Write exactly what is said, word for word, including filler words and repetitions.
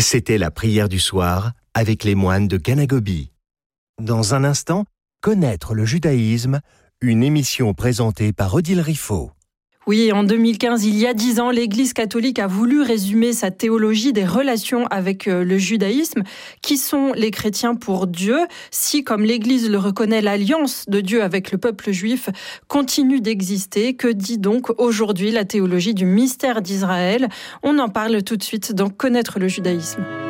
C'était la prière du soir avec les moines de Ganagobi. Dans un instant, connaître le judaïsme, une émission présentée par Odile Riffaut. Oui, en deux mille quinze, il y a dix ans, l'Église catholique a voulu résumer sa théologie des relations avec le judaïsme. Qui sont les chrétiens pour Dieu? Si, comme l'Église le reconnaît, l'alliance de Dieu avec le peuple juif continue d'exister, que dit donc aujourd'hui la théologie du mystère d'Israël? On en parle tout de suite dans Connaître le judaïsme.